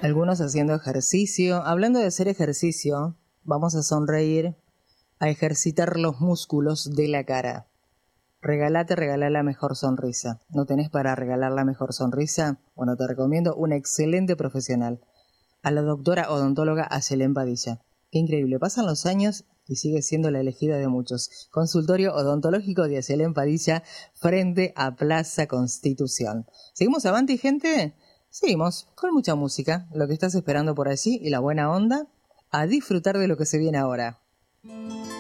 Algunos haciendo ejercicio. Hablando de hacer ejercicio, vamos a sonreír, a ejercitar los músculos de la cara. Regala la mejor sonrisa. ¿No tenés para regalar la mejor sonrisa? Bueno, te recomiendo una excelente profesional, a la doctora odontóloga Ayelen Padilla. Qué increíble, pasan los años y sigue siendo la elegida de muchos. Consultorio odontológico de Ayelen Padilla frente a Plaza Constitución. ¿Seguimos avanti, gente? Seguimos con mucha música, lo que estás esperando por allí y la buena onda, a disfrutar de lo que se viene ahora.